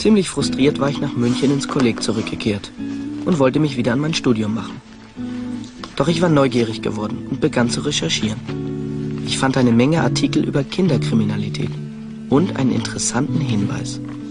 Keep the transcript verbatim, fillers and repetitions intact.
Ziemlich frustriert war ich nach München ins Kolleg zurückgekehrt und wollte mich wieder an mein Studium machen. Doch ich war neugierig geworden und begann zu recherchieren. Ich fand eine Menge Artikel über Kinderkriminalität und einen interessanten Hinweis.